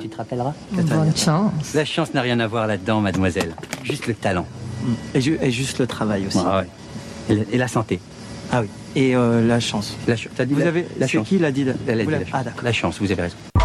tu te rappelleras? Bonne chance. La chance n'a rien à voir là-dedans, mademoiselle. Juste le talent. Et juste le travail aussi. Ah ouais. Et la santé. Ah oui. Et la chance. T'as dit Vous la, avez... la C'est chance. qui l'a dit Elle a dit Vous la l'avez- chance. Ah d'accord. La chance, vous avez raison.